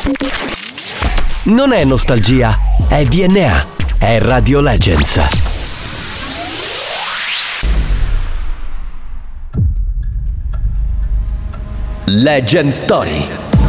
Non è nostalgia, è DNA, è Radio Legends. Legend Story.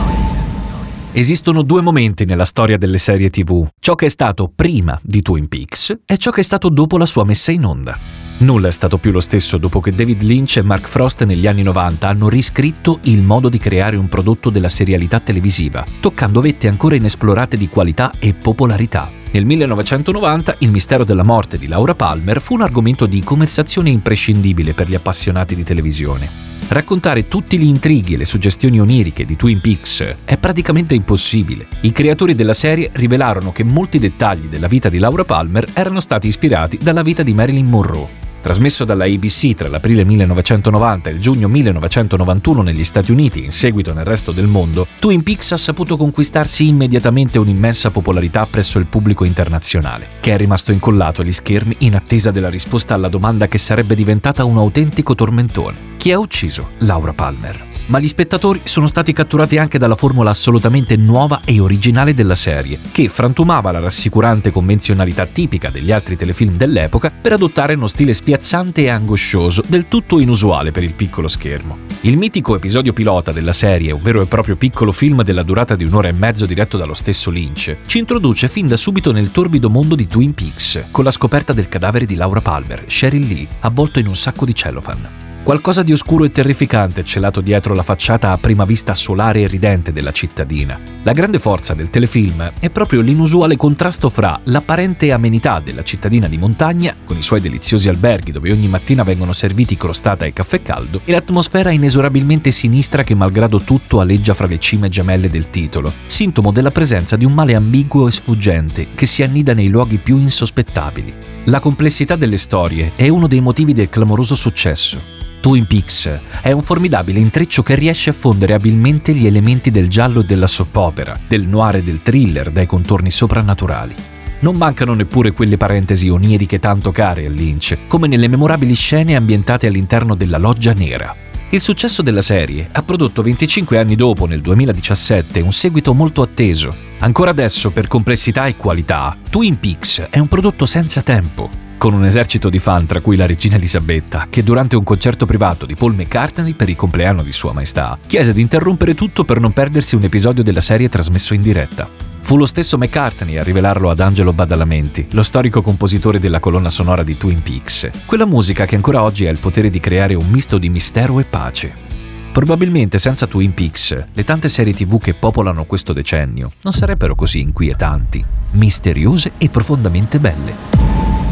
Esistono due momenti nella storia delle serie TV, ciò che è stato prima di Twin Peaks e ciò che è stato dopo la sua messa in onda. Nulla è stato più lo stesso dopo che David Lynch e Mark Frost negli anni 90 hanno riscritto il modo di creare un prodotto della serialità televisiva, toccando vette ancora inesplorate di qualità e popolarità. Nel 1990 il mistero della morte di Laura Palmer fu un argomento di conversazione imprescindibile per gli appassionati di televisione. Raccontare tutti gli intrighi e le suggestioni oniriche di Twin Peaks è praticamente impossibile. I creatori della serie rivelarono che molti dettagli della vita di Laura Palmer erano stati ispirati dalla vita di Marilyn Monroe. Trasmesso dalla ABC tra l'aprile 1990 e il giugno 1991 negli Stati Uniti e in seguito nel resto del mondo, Twin Peaks ha saputo conquistarsi immediatamente un'immensa popolarità presso il pubblico internazionale, che è rimasto incollato agli schermi in attesa della risposta alla domanda che sarebbe diventata un autentico tormentone: chi ha ucciso Laura Palmer? Ma gli spettatori sono stati catturati anche dalla formula assolutamente nuova e originale della serie, che frantumava la rassicurante convenzionalità tipica degli altri telefilm dell'epoca per adottare uno stile spiazzante e angoscioso, del tutto inusuale per il piccolo schermo. Il mitico episodio pilota della serie, un vero e proprio piccolo film della durata di 1 ora e mezzo diretto dallo stesso Lynch, ci introduce fin da subito nel torbido mondo di Twin Peaks, con la scoperta del cadavere di Laura Palmer, Cheryl Lee, avvolto in un sacco di cellophane. Qualcosa di oscuro e terrificante celato dietro la facciata a prima vista solare e ridente della cittadina. La grande forza del telefilm è proprio l'inusuale contrasto fra l'apparente amenità della cittadina di montagna, con i suoi deliziosi alberghi dove ogni mattina vengono serviti crostata e caffè caldo, e l'atmosfera inesorabilmente sinistra che malgrado tutto aleggia fra le cime gemelle del titolo, sintomo della presenza di un male ambiguo e sfuggente che si annida nei luoghi più insospettabili. La complessità delle storie è uno dei motivi del clamoroso successo. Twin Peaks è un formidabile intreccio che riesce a fondere abilmente gli elementi del giallo e della soap opera, del noir e del thriller dai contorni soprannaturali. Non mancano neppure quelle parentesi oniriche tanto care a Lynch, come nelle memorabili scene ambientate all'interno della Loggia Nera. Il successo della serie ha prodotto 25 anni dopo, nel 2017, un seguito molto atteso. Ancora adesso, per complessità e qualità, Twin Peaks è un prodotto senza tempo, con un esercito di fan tra cui la regina Elisabetta, che durante un concerto privato di Paul McCartney per il compleanno di Sua Maestà chiese di interrompere tutto per non perdersi un episodio della serie trasmesso in diretta. Fu lo stesso McCartney a rivelarlo ad Angelo Badalamenti, lo storico compositore della colonna sonora di Twin Peaks, quella musica che ancora oggi ha il potere di creare un misto di mistero e pace. Probabilmente senza Twin Peaks, le tante serie TV che popolano questo decennio non sarebbero così inquietanti, misteriose e profondamente belle.